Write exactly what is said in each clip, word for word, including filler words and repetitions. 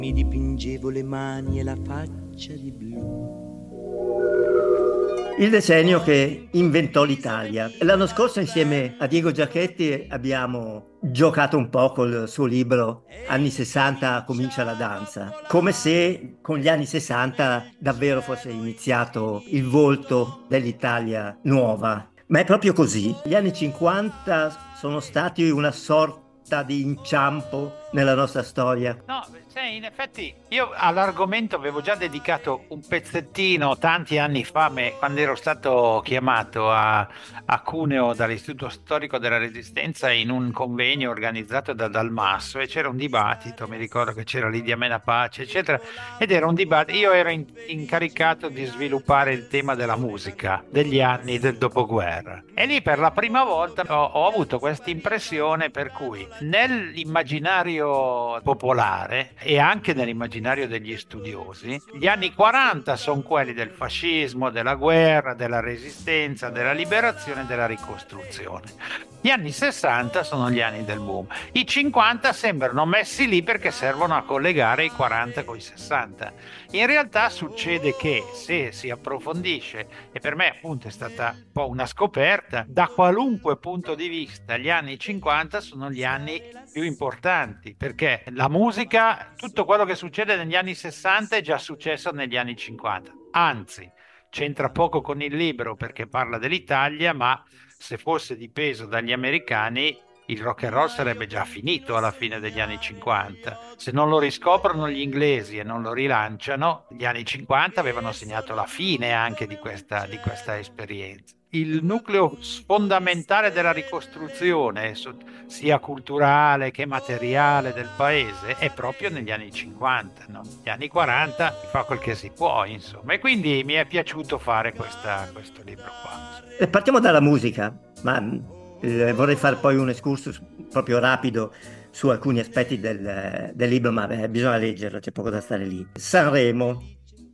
Mi dipingevo le mani e la faccia di blu. Il decennio che inventò l'Italia. L'anno scorso insieme a Diego Giachetti abbiamo giocato un po' col suo libro Anni sessanta comincia la danza, come se con gli anni sessanta davvero fosse iniziato il volto dell'Italia nuova. Ma è proprio così. Gli anni cinquanta sono stati una sorta di inciampo nella nostra storia. No, sai, in effetti io all'argomento avevo già dedicato un pezzettino tanti anni fa, me- quando ero stato chiamato a, a Cuneo dall'Istituto Storico della Resistenza in un convegno organizzato da Dalmasso e c'era un dibattito, mi ricordo che c'era Lidia Menapace, eccetera, ed era un dibattito, io ero in- incaricato di sviluppare il tema della musica degli anni del dopoguerra e lì per la prima volta ho, ho avuto questa impressione per cui nell'immaginario popolare e anche nell'immaginario degli studiosi, gli anni quaranta sono quelli del fascismo, della guerra, della resistenza, della liberazione e della ricostruzione. Gli anni sessanta sono gli anni del boom. I cinquanta sembrano messi lì perché servono a collegare i quaranta con i sessanta. In realtà succede che se si approfondisce, e per me appunto è stata un po' una scoperta, da qualunque punto di vista gli anni cinquanta sono gli anni più importanti, perché la musica, tutto quello che succede negli anni sessanta è già successo negli anni cinquanta. Anzi, c'entra poco con il libro perché parla dell'Italia, ma se fosse dipeso dagli americani, il rock and roll sarebbe già finito alla fine degli anni cinquanta. Se non lo riscoprono gli inglesi e non lo rilanciano, gli anni cinquanta avevano segnato la fine anche di questa, di questa esperienza. Il nucleo fondamentale della ricostruzione, so- sia culturale che materiale del paese, è proprio negli anni cinquanta, no? Negli anni quaranta si fa quel che si può, insomma. E quindi mi è piaciuto fare questa- questo libro qua. Eh, Partiamo dalla musica, ma eh, vorrei fare poi un excursus proprio rapido su alcuni aspetti del, del libro, ma eh, bisogna leggerlo, c'è poco da stare lì. Sanremo,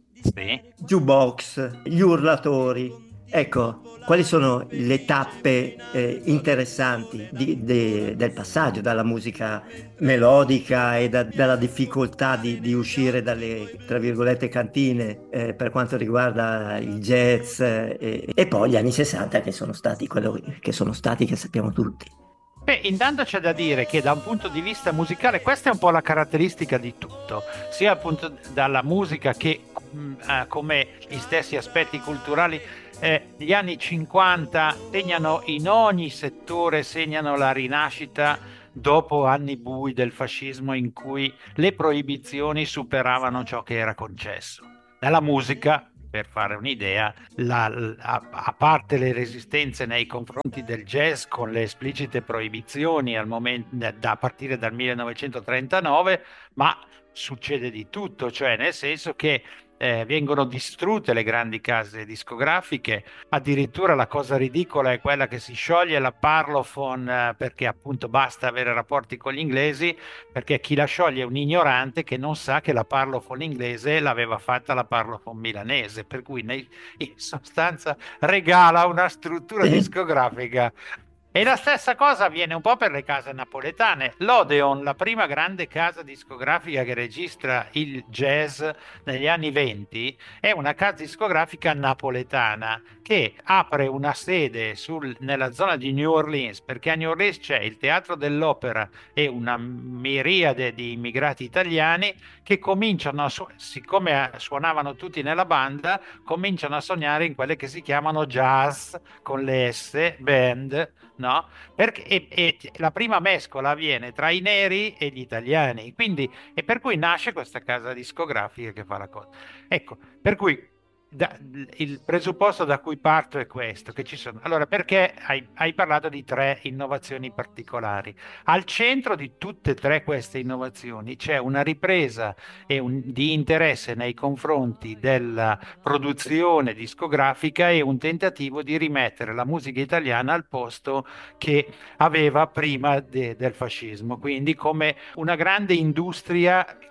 Sì. Jukebox, Gli Urlatori. Ecco, quali sono le tappe eh, interessanti di- de- del passaggio dalla musica melodica e da- dalla difficoltà di, di uscire dalle, tra virgolette, cantine eh, per quanto riguarda il jazz eh, e, e poi gli anni sessanta che sono stati quello che sono stati, che sappiamo tutti. Beh, intanto c'è da dire che da un punto di vista musicale, questa è un po' la caratteristica di tutto, sia appunto dalla musica che mh, eh, come gli stessi aspetti culturali. Eh, gli anni cinquanta segnano in ogni settore, segnano la rinascita dopo anni bui del fascismo in cui le proibizioni superavano ciò che era concesso. Nella musica, per fare un'idea, la- a, a parte le resistenze nei confronti del jazz con le esplicite proibizioni al momento, da a partire dal millenovecentotrentanove, ma succede di tutto, cioè nel senso che eh, vengono distrutte le grandi case discografiche, addirittura la cosa ridicola è quella che si scioglie la Parlophone eh, perché appunto basta avere rapporti con gli inglesi, perché chi la scioglie è un ignorante che non sa che la Parlophone inglese l'aveva fatta la Parlophone milanese, per cui nei- in sostanza regala una struttura Sì. discografica. E la stessa cosa avviene un po' per le case napoletane. L'Odeon, la prima grande casa discografica che registra il jazz negli anni venti, è una casa discografica napoletana che apre una sede sul- nella zona di New Orleans, perché a New Orleans c'è il Teatro dell'Opera e una miriade di immigrati italiani che cominciano a, su- siccome eh, suonavano tutti nella banda, cominciano a sognare in quelle che si chiamano jazz con le S, band, no? Perché, e, e la prima mescola avviene tra i neri e gli italiani, quindi, e per cui nasce questa casa discografica che fa la cosa. Ecco, per cui da- il presupposto da cui parto è questo, che ci sono. Allora, perché hai, hai parlato di tre innovazioni particolari? Al centro di tutte e tre queste innovazioni c'è una ripresa e un- di interesse nei confronti della produzione discografica e un tentativo di rimettere la musica italiana al posto che aveva prima de- del fascismo, quindi come una grande industria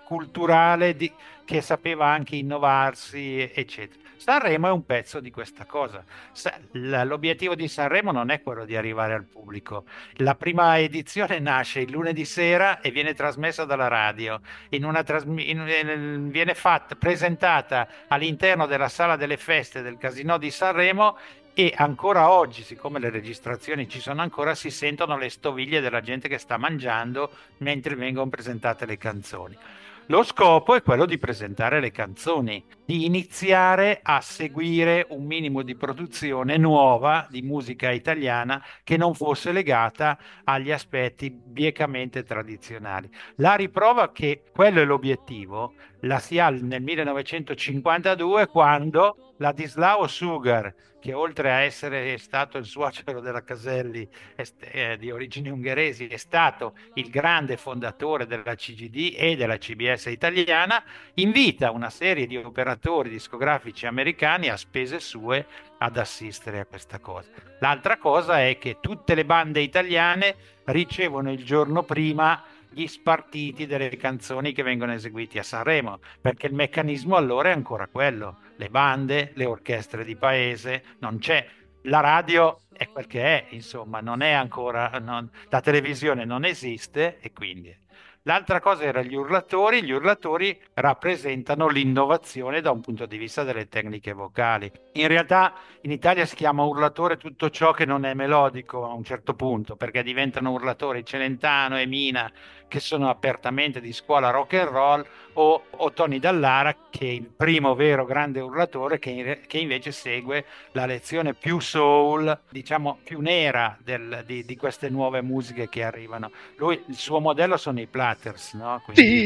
culturale di- che sapeva anche innovarsi, eccetera. Sanremo è un pezzo di questa cosa. Sa- l- L'obiettivo di Sanremo non è quello di arrivare al pubblico. La prima edizione nasce il lunedì sera e viene trasmessa dalla radio. In una trasmi- in- in- viene fatta, presentata all'interno della sala delle feste del Casinò di Sanremo, e ancora oggi, siccome le registrazioni ci sono ancora, si sentono le stoviglie della gente che sta mangiando mentre vengono presentate le canzoni. Lo scopo è quello di presentare le canzoni, di iniziare a seguire un minimo di produzione nuova di musica italiana che non fosse legata agli aspetti biecamente tradizionali. La riprova che quello è l'obiettivo la si ha nel millenovecentocinquantadue, quando Ladislao Sugar, che oltre a essere stato il suocero della Caselli, est- eh, di origini ungheresi, è stato il grande fondatore della C G D e della C B S italiana, invita una serie di operatori discografici americani a spese sue ad assistere a questa cosa. L'altra cosa è che tutte le bande italiane ricevono il giorno prima gli spartiti delle canzoni che vengono eseguiti a Sanremo, perché il meccanismo allora è ancora quello: le bande, le orchestre di paese, non c'è. La radio è quel che è, insomma, non è ancora, non- la televisione non esiste, e quindi. L'altra cosa era gli urlatori. Gli urlatori rappresentano l'innovazione da un punto di vista delle tecniche vocali. In realtà in Italia si chiama urlatore tutto ciò che non è melodico a un certo punto, perché diventano urlatori Celentano e Mina, che sono apertamente di scuola rock and roll, o, o Tony Dallara, che è il primo vero grande urlatore che, in- che invece segue la lezione più soul, diciamo più nera del- di, di queste nuove musiche che arrivano. Lui, il suo modello sono i Platters, no? Quindi